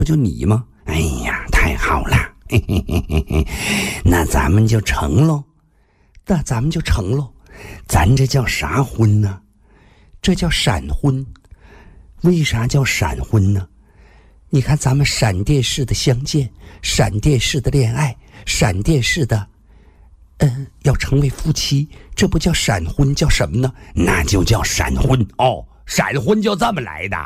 不就你吗？哎呀，太好了，嘿嘿嘿嘿嘿，那咱们就成喽。咱这叫啥婚呢？这叫闪婚。为啥叫闪婚呢？你看咱们闪电式的相见，闪电式的恋爱，闪电式的要成为夫妻，这不叫闪婚，叫什么呢？那就叫闪婚哦。闪婚就这么来的。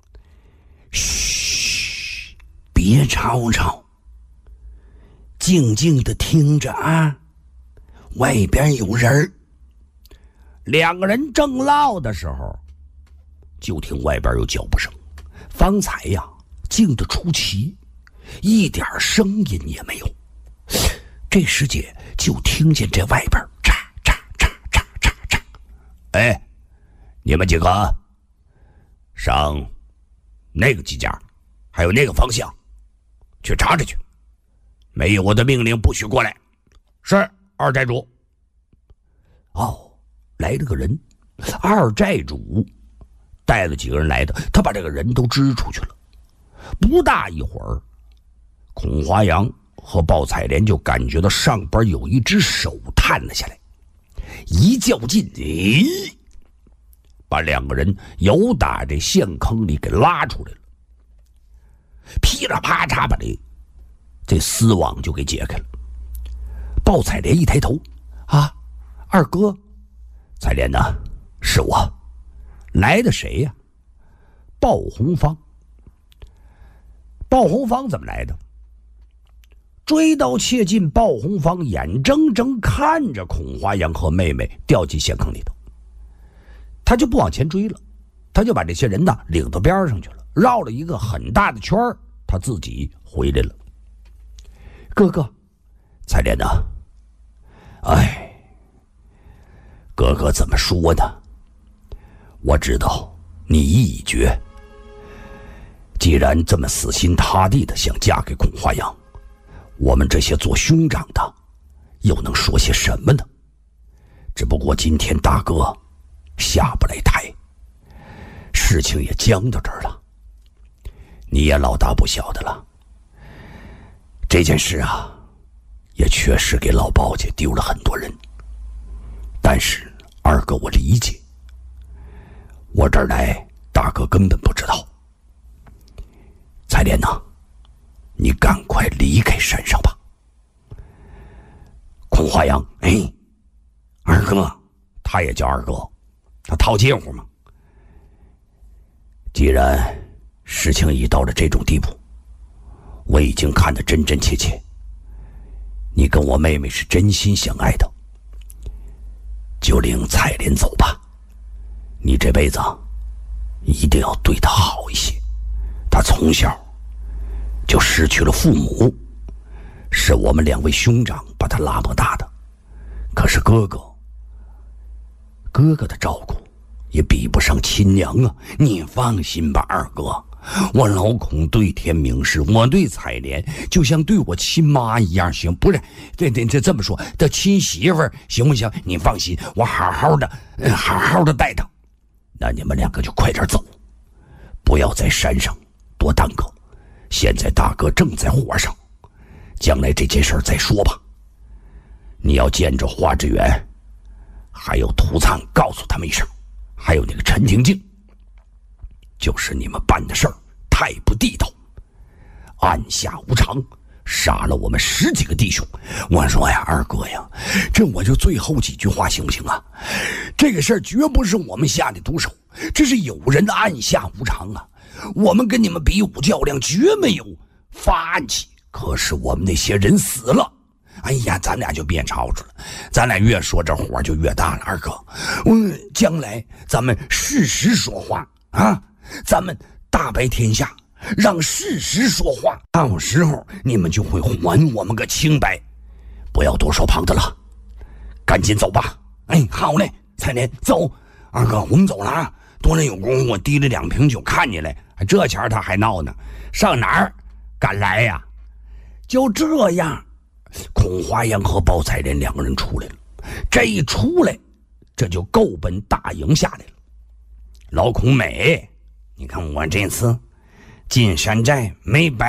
嘘，别吵吵，静静的听着啊，外边有人儿。两个人正唠的时候，就听外边有脚步声。方才呀，静得出奇，一点声音也没有。这时节就听见这外边嚓嚓嚓嚓嚓嚓，哎，你们几个上那个机甲，还有那个方向去查查去，没有我的命令不许过来。是，二寨主。哦，来了个人，二寨主带了几个人来的，他把这个人都支出去了。不大一会儿，孔华阳和鲍彩莲就感觉到上边有一只手探了下来，一较劲，咦，把两个人由打这陷坑里给拉出来了。噼里啪嚓把这丝网就给解开了。鲍彩莲一抬头，啊，二哥。彩莲呢？是我。来的谁呀？鲍红芳。鲍红芳怎么来的？追刀切近，鲍红芳眼睁睁看着孔华阳和妹妹掉进陷坑里头，他就不往前追了，他就把这些人呢领到边上去了，绕了一个很大的圈，他自己回来了。哥哥，彩莲呢？哎，哥哥怎么说呢？我知道你意已决，既然这么死心塌地的想嫁给孔华阳，我们这些做兄长的又能说些什么呢？只不过今天大哥下不来台，事情也僵到这儿了，你也老大不小的了，这件事啊也确实给老包家丢了很多人。但是二哥我理解，我这儿来大哥根本不知道。彩莲呐，你赶快离开山上吧。孔华阳，哎，二哥，他也叫二哥，他套近乎嘛。既然事情已到了这种地步，我已经看得真真切切，你跟我妹妹是真心相爱的，就领彩莲走吧。你这辈子一定要对她好一些，她从小就失去了父母，是我们两位兄长把她拉拔大的，可是哥哥的照顾也比不上亲娘啊！你放心吧，二哥，我老孔对天明誓，我对彩莲就像对我亲妈一样，行？不是，这么说的亲媳妇儿，行不行？你放心，我好好的带她。那你们两个就快点走，不要在山上多耽搁。现在大哥正在火上，将来这件事再说吧。你要见着华志远还有涂灿，告诉他们一声，还有那个陈婷静，就是你们办的事儿太不地道，暗下无常，杀了我们10几个弟兄。我说呀，二哥呀，这我就最后几句话行不行啊？这个事儿绝不是我们下的毒手，这是有人的暗下无常啊。我们跟你们比武较量绝没有发暗器，可是我们那些人死了。哎呀，咱俩就别吵吵了，咱俩越说这火就越大了。二哥，将来咱们事实说话啊，咱们大白天下，让事实说话，到时候你们就会还我们个清白。不要多说旁的了，赶紧走吧。哎，好嘞，彩莲，走。二哥，我们走了啊。多了有功夫，我提了2瓶酒看你来，这前他还闹呢，上哪儿敢来呀？就这样，孔华阳和包彩莲2个人出来了。这一出来，这就够奔大营下来了。老孔美，你看我这次金山寨没白